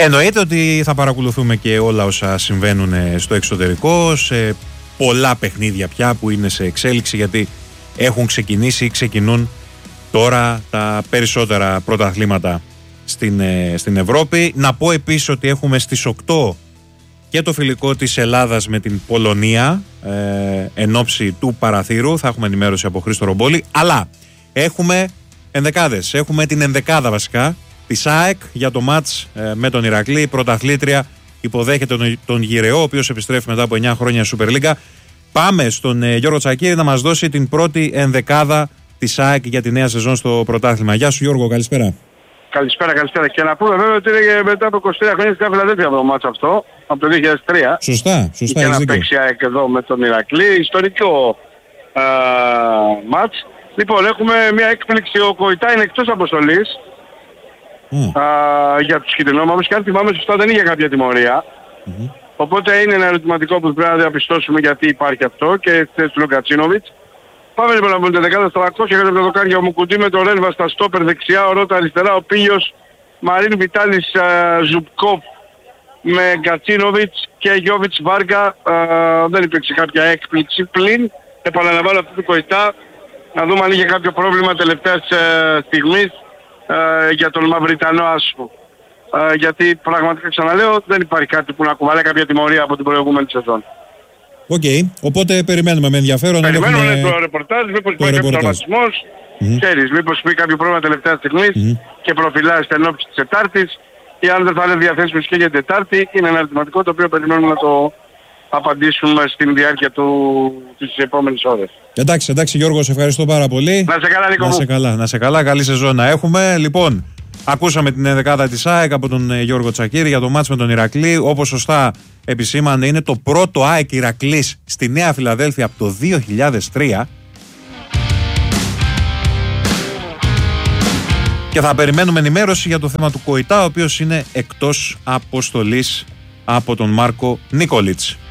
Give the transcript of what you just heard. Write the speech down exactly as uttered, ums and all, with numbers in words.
Εννοείται ότι θα παρακολουθούμε και όλα όσα συμβαίνουν στο εξωτερικό, σε πολλά παιχνίδια πια που είναι σε εξέλιξη, γιατί έχουν ξεκινήσει ή ξεκινούν τώρα τα περισσότερα πρωταθλήματα στην, στην Ευρώπη. Να πω επίσης ότι έχουμε στις οκτώ και το φιλικό της Ελλάδας με την Πολωνία ε, εν ώψη του παραθύρου. Θα έχουμε ενημέρωση από Χρήστο Ρομπόλη. Αλλά έχουμε ενδεκάδες. Έχουμε την ενδεκάδα βασικά της ΑΕΚ για το μάτς ε, με τον Ηρακλή. Η πρωταθλήτρια υποδέχεται τον, τον Γιρεό, ο οποίος επιστρέφει μετά από εννιά χρόνια Super League. Πάμε στον ε, Γιώργο Τσακίρη να μας δώσει την πρώτη ενδεκάδα της ΑΕΚ για τη νέα σεζόν στο πρωτάθλημα. Γεια σου Γιώργο, καλησπέρα. Καλησπέρα, καλησπέρα. Και να πούμε βέβαια ότι είναι μετά από είκοσι τρία χρόνια στην Φιλαδέλφια το μάτς αυτό, από το δύο χιλιάδες τρία. Σωστά, σωστά. Και να παίξει ΑΕΚ εδώ με τον Ηρακλή, ιστορικό α, μάτς. Λοιπόν, έχουμε μια έκπληξη, ο Κοϊτά είναι εκτός αποστολής mm. α, για τους κυτρινόμαυρους και αν θυμάμαι σωστά δεν είχε κάποια τιμωρία. Mm-hmm. Οπότε είναι ένα ερωτηματικό που πρέπει να διαπιστώσουμε γιατί υπάρχει αυτό και θέση του Λουκατσίνοβιτς. Πάμε λοιπόν από την δεκάδα στα τριακόσια για το δοκάρια ο Μουκουντή με τον Ρέλβα στα στόπερ δεξιά, ο Ρώτα αριστερά, ο Πίλιος, Μαρίν Βιτάλης Ζουπκόφ με Γκατσίνοβιτς και Γιώβιτς Βάργα. Δεν υπήρξε κάποια έκπληξη πλην. Επαναλαμβάνω αυτό του Κοϊτά, να δούμε αν είχε κάποιο πρόβλημα τελευταίας στιγμής για τον Μαυριτανό άσφο. Γιατί πραγματικά ξαναλέω δεν υπάρχει κάτι που να κουβαλάει κάποια τιμωρία από την προηγούμενη σεζόν. Οκ, okay. Οπότε περιμένουμε με ενδιαφέρον. Περιμένουμε έχουμε... το ρεπορτάζ, μήπως υπάρχει κάποιος τραυματισμός, mm-hmm. ξέρεις, μήπως υπάρχει κάποιο πρόβλημα τελευταία στιγμής mm-hmm. και προφυλάσσεται εν ώψη της Τετάρτης ή αν δεν θα είναι διαθέσιμος και για την Τετάρτη, είναι ένα ερωτηματικό το οποίο περιμένουμε να το απαντήσουμε στην διάρκεια του... της επόμενης ώρες. Εντάξει, εντάξει Γιώργο, σε ευχαριστώ πάρα πολύ. Να σε καλά Νίκο. Να σε καλά, να σε καλά, καλή σεζόν να έχουμε. Λοιπόν, ακούσαμε την ενδεκάδα της ΑΕΚ από τον Γιώργο Τσακίρη για το μάτς με τον Ηρακλή. Όπως σωστά επισήμανε, είναι το πρώτο ΑΕΚ Ηρακλής στη Νέα Φιλαδέλφια από το δύο χιλιάδες τρία. Και θα περιμένουμε ενημέρωση για το θέμα του Κοϊτά, ο οποίος είναι εκτός αποστολής από τον Μάρκο Νίκολιτς.